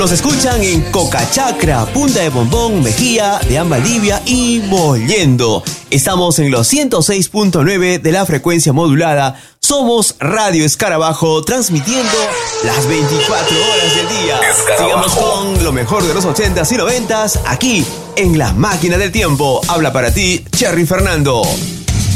Nos escuchan en Cocachacra, Punta de Bombón, Mejía, de Valdivia y Mollendo. Estamos en los 106.9 de la frecuencia modulada. Somos Radio Escarabajo, transmitiendo las 24 horas del día. Sigamos con lo mejor de los 80s y 90s aquí en La Máquina del Tiempo. Habla para ti, Cherry Fernando.